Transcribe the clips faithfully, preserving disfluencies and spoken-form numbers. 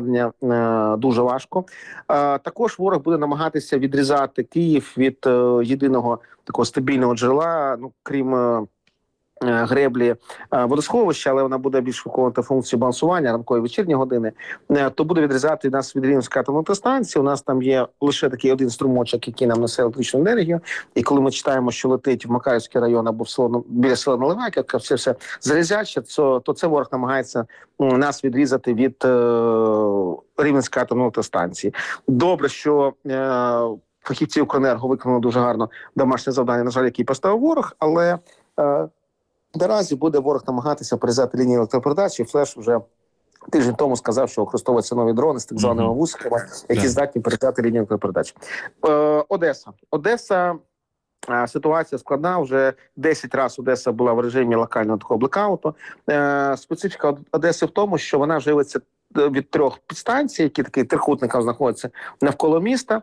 обладнання е, дуже важко. Е, також ворог буде намагатися відрізати Київ від е, єдиного такого стабільного джерела, ну крім е, греблі водосховища, але вона буде більш виконувати функцію балансування, ранкові вечірні години, то буде відрізати нас від Рівненської атомної електростанції. У нас там є лише такий один струмочок, який нам несе електричну енергію. І коли ми читаємо, що летить в Макарівський район або в село, біля села Наливайка, все все залізяче, то, то це ворог намагається нас відрізати від е, Рівненської атомної електростанції. Добре, що е, фахівці Укренерго виконали дуже гарно домашнє завдання, на жаль, який поставив ворог, але е, наразі буде ворог намагатися перерізати лінії електропередачі. Флеш вже тиждень тому сказав, що використовуються нові дрони з так званими вусиками, які yeah. здатні перерізати лінію електропередач. Е, Одеса. Одеса. Ситуація складна. Вже десять разів Одеса була в режимі локального такого блекауту. Е, специфіка Одеси в тому, що вона живиться від трьох підстанцій, які такий трикутником знаходяться навколо міста.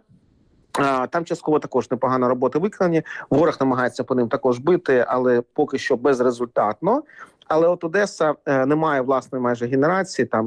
Там частково також непогано роботи виконані. Ворог намагається по ним також бити, але поки що безрезультатно. Але от Одеса е, не має власної майже генерації, там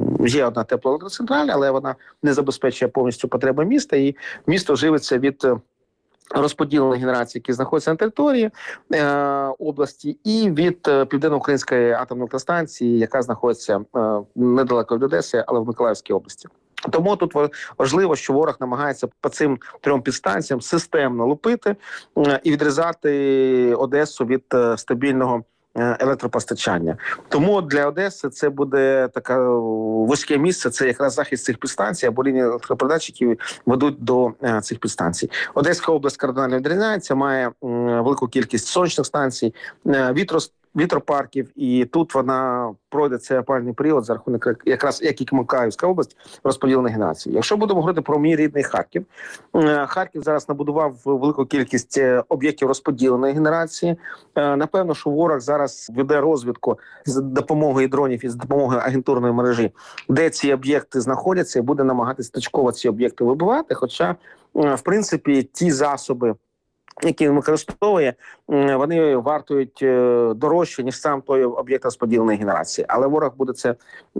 є одна теплоелектроцентраль, але вона не забезпечує повністю потреби міста, і місто живиться від розподіленої генерації, які знаходяться на території е, області, і від е, Південно-Української атомної електростанції, яка знаходиться е, недалеко від Одеси, але в Миколаївській області. Тому тут важливо, що ворог намагається по цим трьом підстанціям системно лупити е, і відрізати Одесу від е, стабільного електропостачання. Тому для Одеси це буде таке вузьке місце, це якраз захист цих підстанцій або лінії електропередач, які ведуть до е, цих підстанцій. Одеська область кардинально відрізняється, має е, велику кількість сонячних станцій, е, вітро, вітропарків, і тут вона пройде цей опалювальний період за рахунок якраз, як і Миколаївська область, розподіленої генерації. Якщо будемо говорити про мій рідний Харків, е, Харків зараз набудував велику кількість об'єктів розподіленої генерації. Е, напевно, що ворог зараз веде розвідку з допомогою дронів і з допомогою агентурної мережі, де ці об'єкти знаходяться, і буде намагатися точково ці об'єкти вибивати. Хоча, в принципі, ті засоби, які він використовує, вони вартують дорожче, ніж сам той об'єкт розподіленої генерації. Але ворог буде це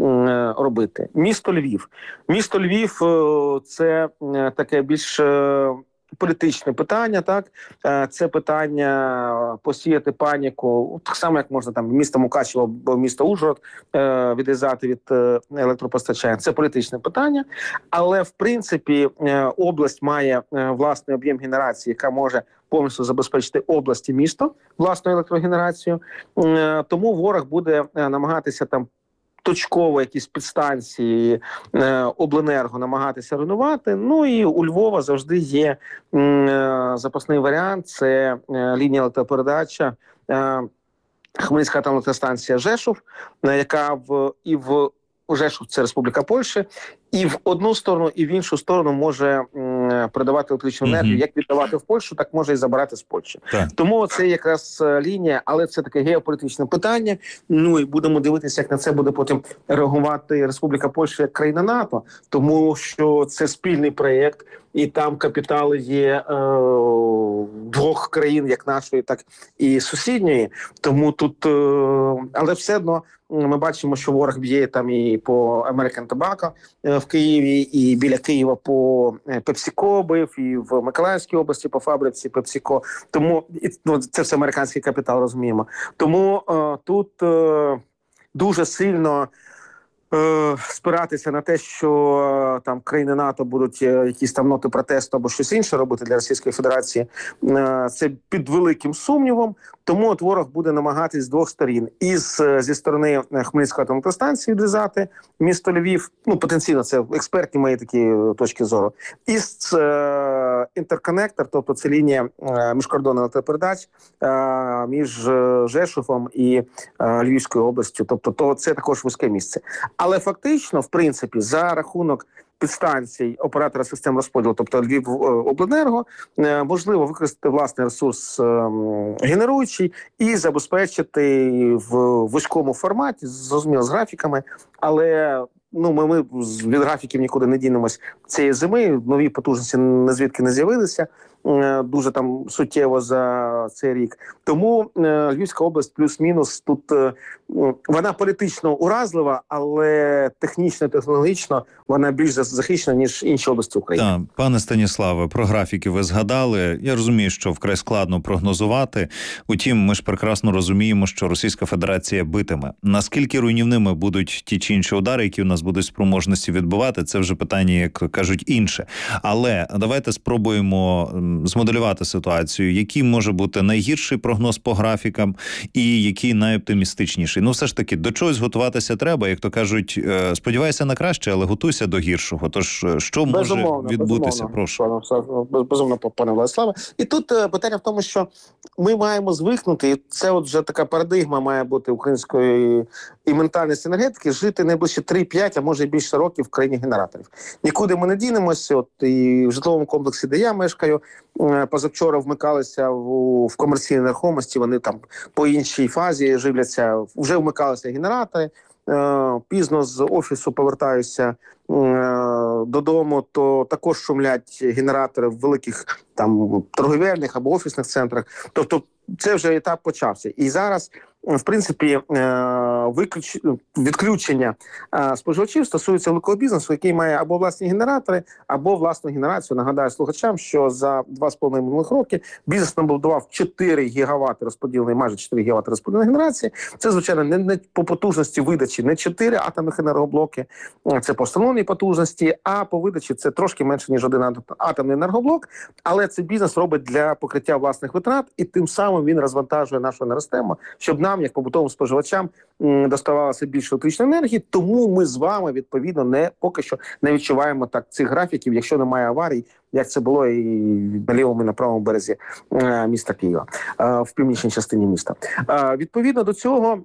робити. Місто Львів. Місто Львів – це таке більш політичне питання, так? Це питання посіяти паніку, так само, як можна там місто Мукачево або місто Ужгород відрізати від електропостачання. Це політичне питання, але в принципі область має власний об'єм генерації, яка може повністю забезпечити області місто власною електрогенерацією. Тому ворог буде намагатися там точково якісь підстанції е, обленерго намагатися руйнувати. Ну і у Львова завжди є е, запасний варіант, це е, лінія електропередача е, Хмельницька атомна електростанція Жешув, е, яка в і в Жешув – це Республіка Польща, і в одну сторону, і в іншу сторону може м, передавати електричну енергію. Mm-hmm. Як віддавати в Польщу, так може і забирати з Польщі. Так. Тому це якраз лінія, але це таке геополітичне питання. Ну і будемо дивитися, як на це буде потім реагувати Республіка Польща як країна НАТО, тому що це спільний проєкт, і там капітали є е, двох країн, як нашої, так і сусідньої. Тому тут, е, але все одно ми бачимо, що ворог б'є там і по American Tobacco е, в Києві, і біля Києва по PepsiCo бив, і в Миколаївській області по фабриці PepsiCo. Тому ну, це все американський капітал, розуміємо. Тому е, тут е, дуже сильно спиратися на те, що там країни НАТО будуть якісь там ноти протесту або щось інше робити для Російської Федерації, це під великим сумнівом. Тому от ворог буде намагатись з двох сторін. І з, зі сторони Хмельницької атомної електростанції відрізати місто Львів, ну потенційно це експертні мої такі точки зору, і з е, інтерконектор, тобто це лінія е, міжкордонних електропередач е, між Жешувом і е, Львівською областю, тобто то це також вузьке місце. Але фактично, в принципі, за рахунок підстанцій оператора систем розподілу, тобто Львівобленерго, можливо використати власний ресурс генеруючий і забезпечити в вузькому форматі, зрозуміло, з графіками, але ну ми, ми від графіків нікуди не дінемось цієї зими. Нові потужності не звідки не з'явилися дуже там суттєво за цей рік. Тому е, Львівська область плюс-мінус тут е, вона політично уразлива, але технічно, технологічно вона більш захищена, ніж інші області України. Так, пане Станіславе, про графіки ви згадали. Я розумію, що вкрай складно прогнозувати. Утім, ми ж прекрасно розуміємо, що Російська Федерація битиме. Наскільки руйнівними будуть ті чи інші удари, які у нас будуть спроможності відбивати, це вже питання, як кажуть, інше. Але давайте спробуємо змоделювати ситуацію, який може бути найгірший прогноз по графікам і який найоптимістичніший. Ну, все ж таки, до чогось готуватися треба, як то кажуть, сподівайся на краще, але готуйся до гіршого. Тож, що безумовно, може відбутися? Прошу. Безумовно, пане Владиславе. І тут питання в тому, що ми маємо звикнути, і це от вже така парадигма має бути української і ментальності енергетики, жити найближче три-п'ять, а може і більше років в країні генераторів. Нікуди ми не дінемося, от і в житловому комплексі, де я мешкаю, позавчора вмикалися в, в комерційній нерухомості, вони там по іншій фазі живляться, вже вмикалися генератори. Е, пізно з офісу повертаюся е, додому, то також шумлять генератори в великих там торговельних або офісних центрах. Тобто це вже етап почався. І зараз, в принципі, виключ... відключення споживачів стосується великого бізнесу, який має або власні генератори, або власну генерацію. Нагадаю слухачам, що за два з половиною минулих роки бізнес набудував чотири гігавати розподіленої, майже чотири гігавати розподіленої генерації. Це, звичайно, не, не по потужності видачі, не чотири атомних енергоблоки, це по встановленій потужності, а по видачі це трошки менше, ніж один атомний енергоблок, але це бізнес робить для покриття власних витрат, і тим самим він розвантажує нашу енергосистему, щоб нам, як побутовим споживачам, доставалося більше електричної енергії. Тому ми з вами, відповідно, не поки що не відчуваємо так цих графіків, якщо немає аварій, як це було і на лівому, і на правому березі е, міста Києва, е, в північній частині міста. Е, відповідно до цього,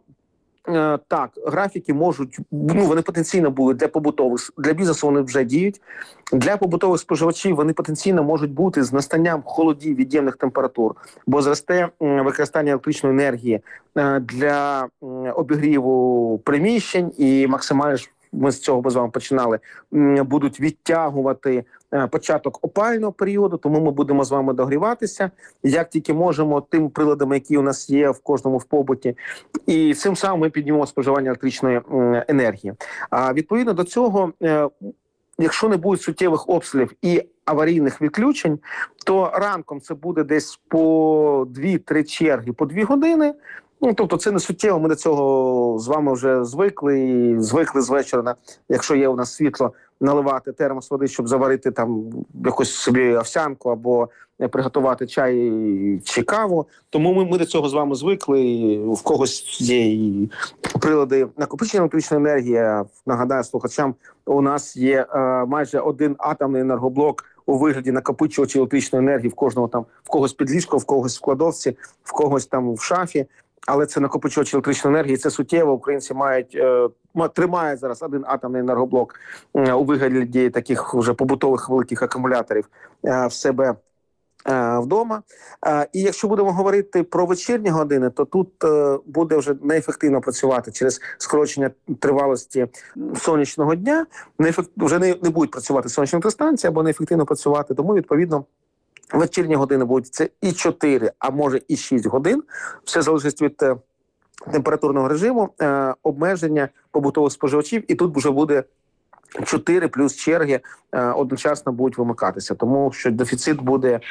так, графіки можуть, ну, вони потенційно будуть для побутових, для бізнесу вони вже діють. Для побутових споживачів вони потенційно можуть бути з настанням холодів, від'ємних температур, бо зросте використання електричної енергії для обігріву приміщень і максимально, ми з цього з вами починали, будуть відтягувати початок опалювального періоду, тому ми будемо з вами догріватися, як тільки можемо, тим приладами, які у нас є в кожному в побуті. І цим самим ми піднімемо споживання електричної енергії. А відповідно до цього, якщо не буде суттєвих обстрілів і аварійних відключень, то ранком це буде десь по дві-три черги, по дві години. Ну, тобто це не суттєво, ми до цього з вами вже звикли, і звикли з вечора, якщо є у нас світло, наливати термос води, щоб заварити там якусь собі овсянку або приготувати чай чи каву. Тому ми, ми до цього з вами звикли, в когось є і прилади накопичення електричної енергії. Нагадаю слухачам, у нас є е, майже один атомний енергоблок у вигляді накопичувача електричної енергії в кожного там, в когось під ліжком, в когось в кладовці, в когось там в шафі. Але це накопичувач електричної енергії, це суттєво. Українці мають, е, тримають зараз один атомний енергоблок е, у вигляді таких вже побутових великих акумуляторів е, в себе е, вдома. Е, і якщо будемо говорити про вечірні години, то тут е, буде вже неефективно працювати через скорочення тривалості сонячного дня. Неефект... Вже не, не будуть працювати сонячні електростанції або неефективно працювати, тому відповідно вечірні години будуть це і чотири, а може і шість годин. Все залежить від е, температурного режиму, е, обмеження побутових споживачів. І тут вже буде чотири плюс черги е, одночасно будуть вимикатися. Тому що дефіцит буде